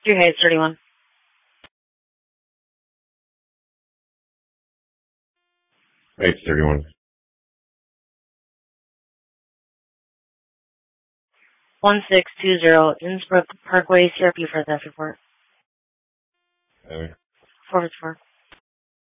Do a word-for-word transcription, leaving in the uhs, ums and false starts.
Three Heights, thirty-one. Heights, thirty-one. One six two zero Innsbrook Parkway, C R P for theft report. Okay. four fifty-four.